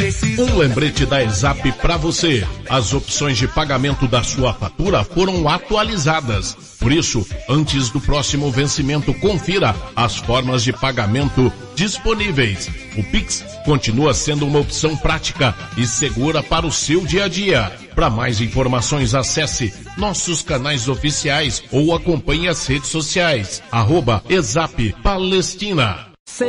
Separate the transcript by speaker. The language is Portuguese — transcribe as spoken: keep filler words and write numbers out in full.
Speaker 1: Um lembrete da Exap para você. As opções de pagamento da sua fatura foram atualizadas. Por isso, antes do próximo vencimento, confira as formas de pagamento disponíveis. O Pix continua sendo uma opção prática e segura para o seu dia a dia. Para mais informações, acesse nossos canais oficiais ou acompanhe as redes sociais. Arroba Exap Palestina.